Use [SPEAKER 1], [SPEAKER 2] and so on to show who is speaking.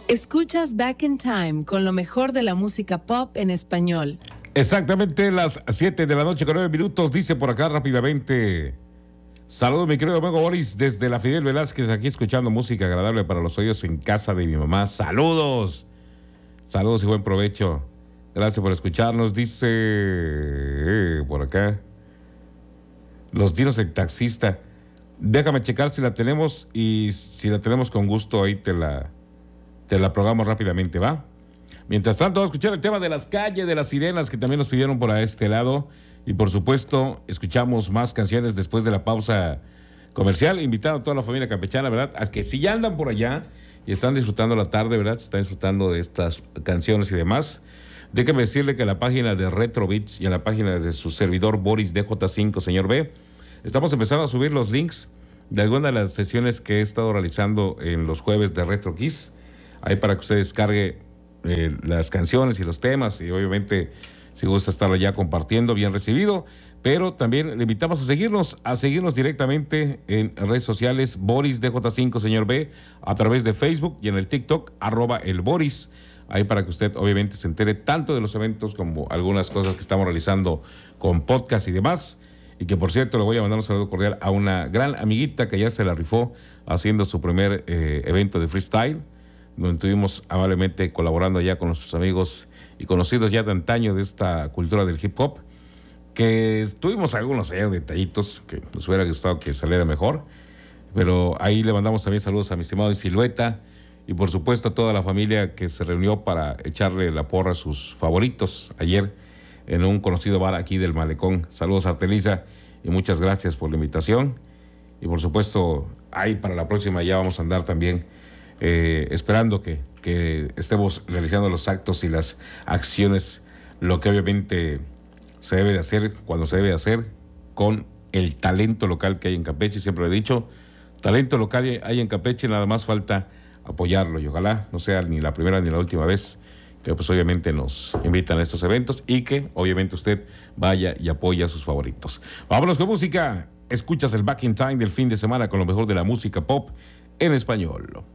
[SPEAKER 1] Escuchas Back in Time con lo mejor de la música pop en español.
[SPEAKER 2] Exactamente las 7 de la noche con 9 minutos, dice por acá rápidamente. Saludos mi querido amigo Boris desde la Fidel Velázquez, aquí escuchando música agradable para los oídos en casa de mi mamá. Saludos. Saludos y buen provecho. Gracias por escucharnos, dice por acá. Los dinos del taxista. Déjame checar si la tenemos y si la tenemos con gusto ahí te la programo rápidamente, ¿va? Mientras tanto, vamos a escuchar el tema de las calles, de las sirenas, que también nos pidieron por este lado. Y por supuesto, escuchamos más canciones después de la pausa comercial. Invitando a toda la familia campechana, ¿verdad? A que si ya andan por allá y están disfrutando la tarde, ¿verdad? Están disfrutando de estas canciones y demás. Déjeme decirle que en la página de Retro Beats y en la página de su servidor Boris DJ5, señor B, estamos empezando a subir los links de algunas de las sesiones que he estado realizando en los jueves de Retro Kiss. Ahí para que usted descargue las canciones y los temas y obviamente si gusta estarlo ya compartiendo, bien recibido. Pero también le invitamos a seguirnos directamente en redes sociales, Boris DJ5, señor B, a través de Facebook y en el TikTok, @elboris. Ahí para que usted obviamente se entere tanto de los eventos como algunas cosas que estamos realizando con podcast y demás. Y que por cierto le voy a mandar un saludo cordial a una gran amiguita que ya se la rifó haciendo su primer evento de freestyle, donde estuvimos amablemente colaborando ya con nuestros amigos y conocidos ya de antaño de esta cultura del hip hop, que tuvimos algunos detallitos que nos hubiera gustado que saliera mejor, pero ahí le mandamos también saludos a mi estimado Silueta y por supuesto a toda la familia que se reunió para echarle la porra a sus favoritos ayer en un conocido bar aquí del Malecón. Saludos a Artelisa y muchas gracias por la invitación. Y por supuesto, ahí para la próxima ya vamos a andar también esperando que estemos realizando los actos y las acciones, lo que obviamente se debe de hacer cuando se debe de hacer con el talento local que hay en Campeche. Siempre lo he dicho, talento local hay en Campeche, nada más falta apoyarlo y ojalá no sea ni la primera ni la última vez que pues obviamente nos invitan a estos eventos y que obviamente usted vaya y apoye a sus favoritos. Vámonos con música. Escuchas el Back in Time del fin de semana con lo mejor de la música pop en español.